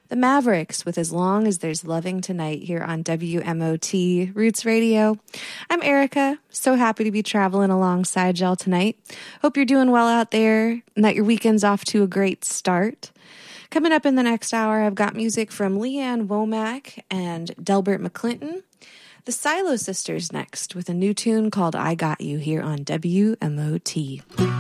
The Mavericks with As Long as There's Loving Tonight here on WMOT Roots Radio. I'm Erica. So happy to be traveling alongside y'all tonight. Hope you're doing well out there and that your weekend's off to a great start. Coming up in the next hour, I've got music from Leanne Womack and Delbert McClinton. The Silo Sisters next with a new tune called I Got You here on WMOT.